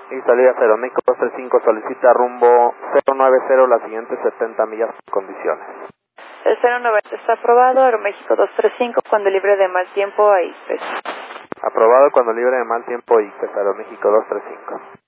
Y salida Aeroméxico 235 solicita rumbo 090 las siguientes 70 millas por condiciones. El 090 está aprobado, Aeroméxico 235, cuando libre de mal tiempo a ISPES. Aprobado cuando libre de mal tiempo y Aeroméxico 235.